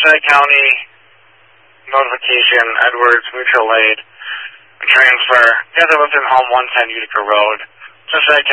Cincinnati County notification, Edwards, mutual aid, transfer. You guys are within home 110 Utica Road. Cincinnati